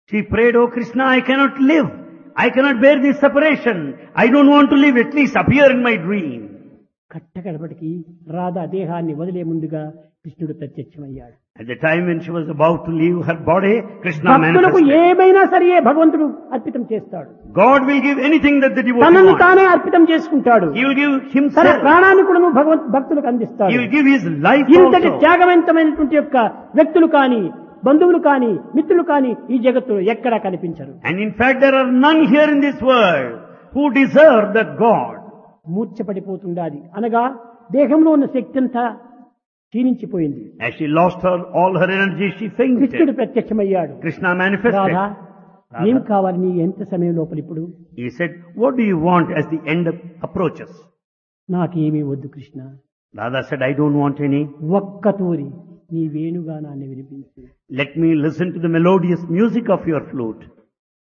She prayed, "Oh Krishna, I cannot live. I cannot bear this separation. I don't want to live. At least appear in my dream." కట్టకడపటికి Radha దేహాన్ని వదిలే ముందుగా కృష్ణుడు ప్రత్యక్షమయ్యాడు. At the time when she was about to leave her body, Krishna భక్తులకు manifested. ఏమైనా సరే భగవంతుడు అర్పితం చేస్తాడు. God will give anything that the devotee తనను wants. తానే అర్పితం చేసుకుంటాడు. He will give తన himself. ప్రాణాన్ని కూడా భక్తులకు అందిస్తాడు. He will give his life ఇంతటి also. త్యాగవంతమైనటువంటి యొక్క వ్యక్తులు కాని, బంధువులు కాని, మిత్రులు కాని ఈ జగత్తులో ఎక్కడా కనిపించరు. And in fact, there are none here in this world who deserve that God. మూర్ఛపడిపోతుండాలి అనగా దేహంలో ఉన్న శక్తి అంతా క్షీణించిపోయింది. As she lost all her energy, she కృష్ణుడు fainted. ప్రత్యక్షమయ్యాడు. Krishna manifested. రాధా ఏం కావాలి నీ ఎంత సమయం లోపల ఇప్పుడు? He said, "What do you want as the end approaches?" నాకేమీ వద్దు Krishna, Radha said, "I don't want any. ఒక్క తూరి నీ వేణుగానాన్ని వినిపించు. Let me listen to the melodious music of your flute."